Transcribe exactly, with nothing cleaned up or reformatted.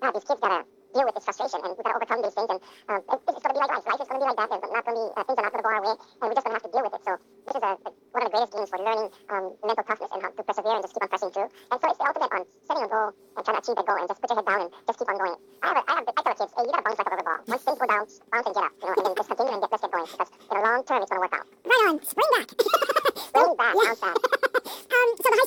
God, these kids gotta deal with this frustration, and we've got to overcome these things, and um, it, it's going to be like life. Life is going to be like that. There's not going to be, uh, things are not going to go our way, and we're just going to have to deal with it. So this is a, a, one of the greatest games for learning um, mental toughness and how to persevere and just keep on pressing through. And so it's the ultimate on setting a goal and trying to achieve that goal and just put your head down and just keep on going. I have, a, I have, I tell the kids, hey, you got to bounce like a rubber ball. Once things go down, bounce and get up, you know, and then just continue and get, let's get going, because in the long term, it's going to work out. Right on. Spring back. Spring back, Yeah. bounce back. um, so the high